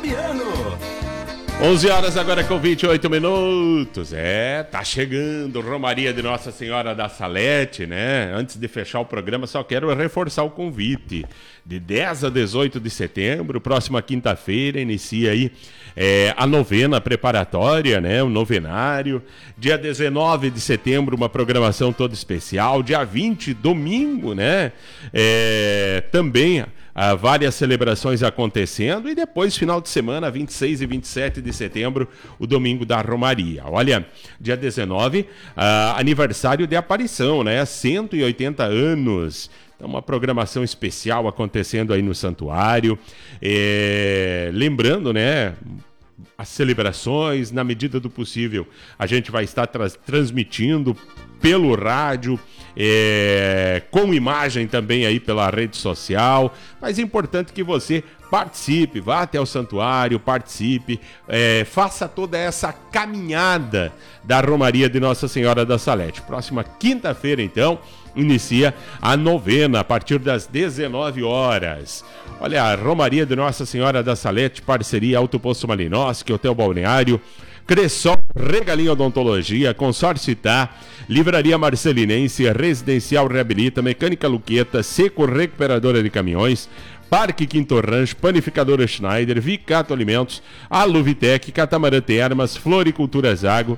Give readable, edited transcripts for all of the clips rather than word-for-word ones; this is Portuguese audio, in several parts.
Piano. 11 horas agora com 28 minutos. Tá chegando Romaria de Nossa Senhora da Salete, né? Antes de fechar o programa, só quero reforçar o convite. De 10 a 18 de setembro, próxima quinta-feira, inicia aí a novena preparatória, né? O novenário. Dia 19 de setembro, uma programação toda especial. Dia 20, domingo, né? Também há várias celebrações acontecendo e depois, final de semana, 26 e 27 de setembro, o domingo da Romaria. Olha, dia 19, aniversário de aparição, né? 180 anos. Então, uma programação especial acontecendo aí no santuário. Lembrando, né? As celebrações, na medida do possível, a gente vai estar transmitindo pelo rádio, com imagem também aí pela rede social, mas é importante que você participe, vá até o santuário, participe, faça toda essa caminhada da Romaria de Nossa Senhora da Salete. Próxima quinta-feira, então, inicia a novena a partir das 19 horas. Olha, a Romaria de Nossa Senhora da Salete, parceria Alto Posto Malinowski, Hotel Balneário, Cressol, Regalinho Odontologia, Consórcio Itá, Livraria Marcelinense, Residencial Reabilita, Mecânica Luqueta, Seco Recuperadora de Caminhões, Parque Quinto Rancho, Panificadora Schneider, Vicato Alimentos, Aluvitec, Catamarã Termas, Floricultura Zago,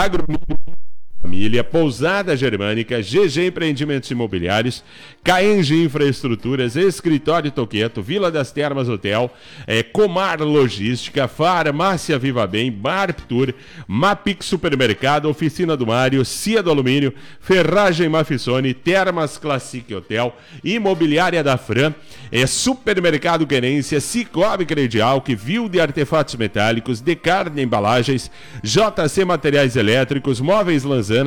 Família, Pousada Germânica, GG Empreendimentos Imobiliários, KNG Infraestruturas, Escritório Toqueto, Vila das Termas Hotel, Comar Logística, Farmácia Viva Bem, Barptur, Mapix Supermercado, Oficina do Mário, Cia do Alumínio, Ferragem Mafissone, Termas Classic Hotel, Imobiliária da Fran, Supermercado Querência, Cicobi Credial, que Viu de Artefatos Metálicos, Decarne Embalagens, JC Materiais Elétricos, Móveis Lanzar,